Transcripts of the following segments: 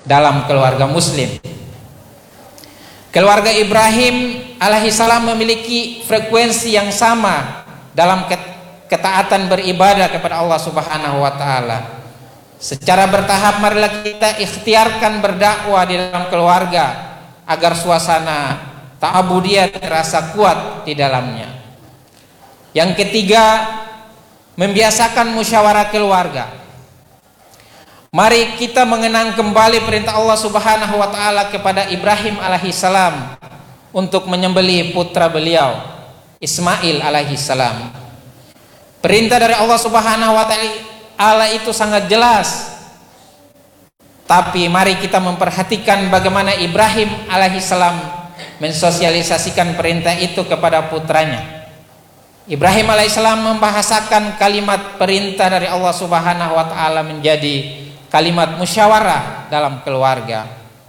dalam keluarga muslim. Keluarga Ibrahim alaihissalam memiliki frekuensi yang sama dalam ketaatan beribadah kepada Allah Subhanahu wa taala. Secara bertahap marilah kita ikhtiarkan berdakwah di dalam keluarga agar suasana ta'abudiyah terasa kuat di dalamnya. Yang ketiga, membiasakan musyawarah keluarga. Mari kita mengenang kembali perintah Allah Subhanahu wa taala kepada Ibrahim alaihissalam untuk menyembelih putra beliau Ismail alaihissalam. Perintah dari Allah Subhanahu wa taala itu sangat jelas. Tapi mari kita memperhatikan bagaimana Ibrahim alaihissalam mensosialisasikan perintah itu kepada putranya. Ibrahim alaihissalam membahasakan kalimat perintah dari Allah Subhanahu wa taala menjadi kalimat musyawarah dalam keluarga.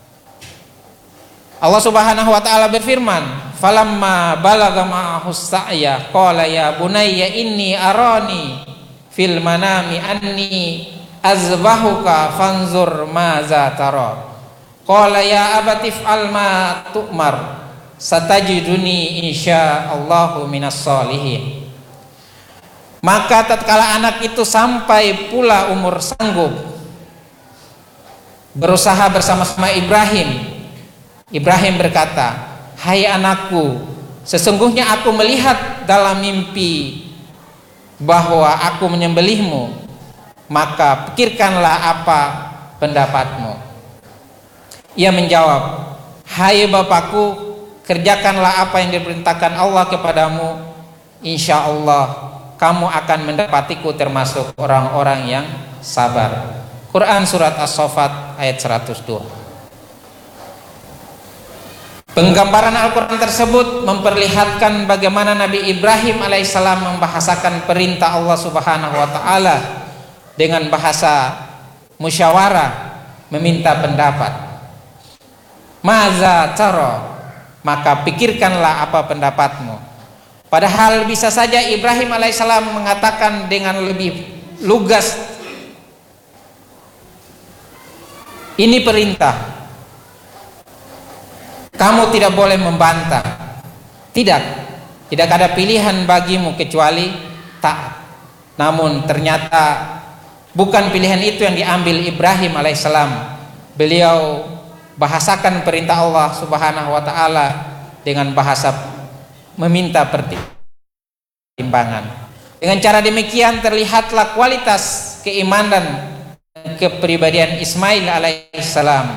Allah Subhanahu wa taala berfirman, "Falamma balagha ma'ahu sa'ya qala ya bunayya inni arani fil manami anni azbahuka fanzur maza tara." Qala ya abati if'al ma tu'mar satajiduni insyaallahu minas solihin. Maka tatkala anak itu sampai pula umur sanggup berusaha bersama-sama Ibrahim berkata, "Hai anakku, sesungguhnya aku melihat dalam mimpi bahwa aku menyembelihmu, maka pikirkanlah apa pendapatmu." Ia menjawab, "Hai bapakku, kerjakanlah apa yang diperintahkan Allah kepadamu, insya Allah kamu akan mendapatiku termasuk orang-orang yang sabar." Quran surat As-Saffat ayat 102. Penggambaran Al-Quran tersebut memperlihatkan bagaimana Nabi Ibrahim alaihissalam membahasakan perintah Allah Subhanahu wa taala dengan bahasa musyawarah, meminta pendapat. Maza tara, maka pikirkanlah apa pendapatmu. Padahal bisa saja Ibrahim alaihissalam mengatakan dengan lebih lugas, "Ini perintah, kamu tidak boleh membantah." Tidak ada pilihan bagimu kecuali taat. Namun ternyata bukan pilihan itu yang diambil Ibrahim alaihissalam. Beliau bahasakan perintah Allah Subhanahu wa taala dengan bahasa meminta pertimbangan. Dengan cara demikian terlihatlah kualitas keimanan kepribadian Ismail alaihissalam.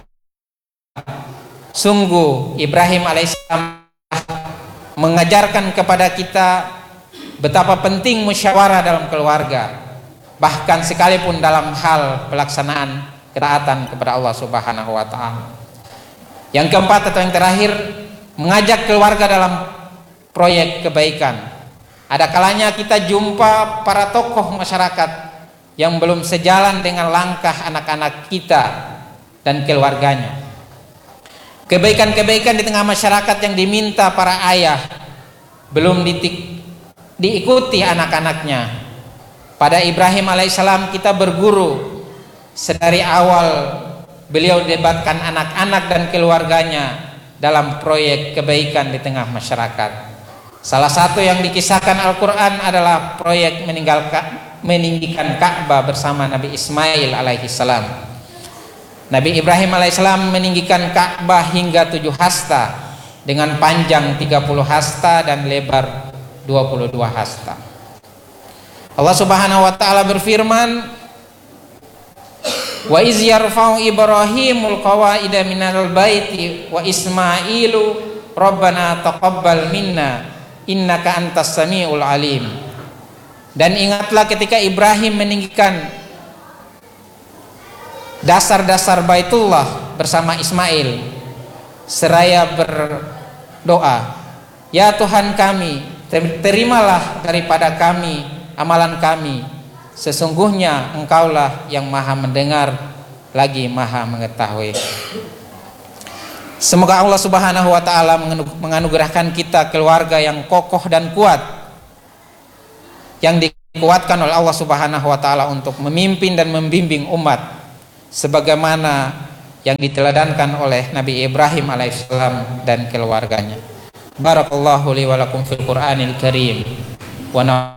Sungguh Ibrahim alaihissalam mengajarkan kepada kita betapa penting musyawarah dalam keluarga, bahkan sekalipun dalam hal pelaksanaan ketaatan kepada Allah Subhanahu wa taala. Yang keempat atau yang terakhir, mengajak keluarga dalam proyek kebaikan. Ada kalanya kita jumpa para tokoh masyarakat yang belum sejalan dengan langkah anak-anak kita dan keluarganya. Kebaikan-kebaikan di tengah masyarakat yang diminta para ayah belum diikuti anak-anaknya. Pada Ibrahim alaihissalam kita berguru. Sedari awal beliau debatkan anak-anak dan keluarganya dalam proyek kebaikan di tengah masyarakat. Salah satu yang dikisahkan Al-Quran adalah proyek meninggikan Ka'bah bersama Nabi Ismail alaihissalam. Nabi Ibrahim alaihissalam meninggikan Ka'bah hingga 7 hasta dengan panjang 30 hasta dan lebar 22 hasta. Allah Subhanahu wa taala berfirman, "Wa iz yarfa'u Ibrahimul qawaida minal baiti wa Ismailu rabbana taqabbal minna innaka antas samiul alim." Dan ingatlah ketika Ibrahim meninggikan dasar-dasar Baitullah bersama Ismail, seraya berdoa, "Ya Tuhan kami, terimalah daripada kami amalan kami, sesungguhnya Engkaulah yang maha mendengar lagi maha mengetahui." Semoga Allah Subhanahu wa taala menganugerahkan kita keluarga yang kokoh dan kuat, yang dikuatkan oleh Allah Subhanahu wa taala untuk memimpin dan membimbing umat sebagaimana yang diteladankan oleh Nabi Ibrahim alaihissalam dan keluarganya. Barakallahu li wa lakum fil Qur'anil Karim wa